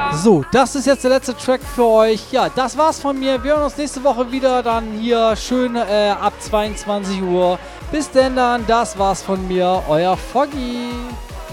So, das ist jetzt der letzte Track für euch. Ja, das war's von mir. Wir hören uns nächste Woche wieder dann hier schön ab 22 Uhr. Bis denn dann, das war's von mir, euer Foggy.